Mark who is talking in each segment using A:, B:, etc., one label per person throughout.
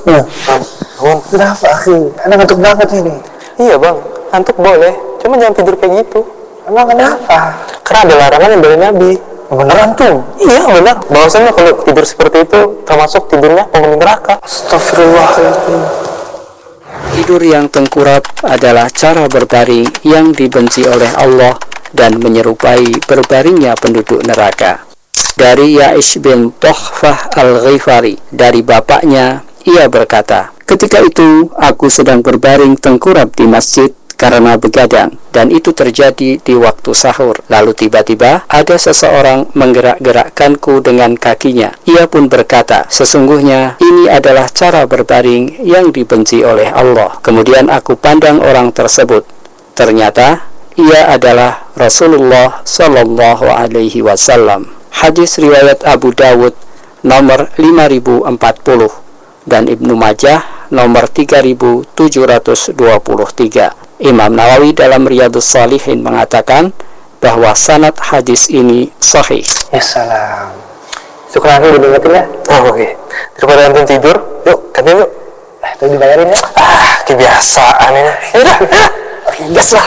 A: Ya.
B: Bangun.
A: Kenapa, akhi? Anak ngantuk banget ini.
B: Iya bang, ngantuk boleh, cuma jangan tidur kayak gitu.
A: Emang kenapa?
B: Karena ada larangan yang dari Nabi.
A: Beneran tuh?
B: Iya benar. Bahwasanya kalau tidur seperti itu termasuk tidurnya penghuni neraka.
A: Astagfirullahaladzim.
C: Tidur yang tengkurap adalah cara berbaring yang dibenci oleh Allah dan menyerupai berbaringnya penduduk neraka. Dari Ya'ish bin Tuhfah al-Ghifari, dari bapaknya, ia berkata, ketika itu aku sedang berbaring tengkurap di masjid karena begadang, dan itu terjadi di waktu sahur. Lalu tiba-tiba ada seseorang menggerak-gerakkanku dengan kakinya. Ia pun berkata, sesungguhnya ini adalah cara berbaring yang dibenci oleh Allah. Kemudian aku pandang orang tersebut. Ternyata ia adalah Rasulullah Sallallahu Alaihi Wasallam. Hadis riwayat Abu Dawud nomor 5040 dan Ibnu Majah nomor 3723. Imam Nawawi dalam Riyadhus Shalihin mengatakan bahwa sanad hadis ini sahih.
A: Ya salam. Syukur aku udah diingetin ya.
B: Oh, oke. Daripada antum tidur, yuk katanya yuk.
A: Itu dibayarin ya.
B: Kebiasaan ini. Yaudah,
A: Oke, gas lah.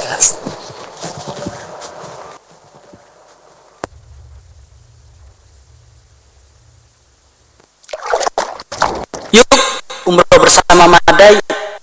C: Yuk umroh bersama Madai.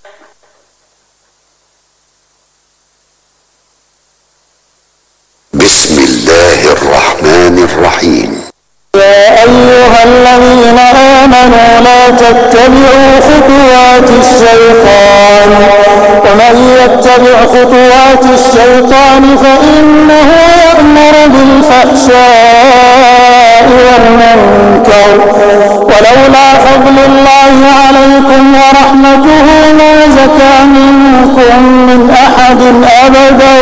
D: Bismillahirrahmanirrahim.
E: يا أيها الذين آمنوا لا تتبعوا خطوات الشيطان ومن يتبع خطوات الشيطان فإنه يأمر بالفحشاء والمنكر ولولا فضل الله عليكم ورحمته ما زكى منكم من أحد أبدا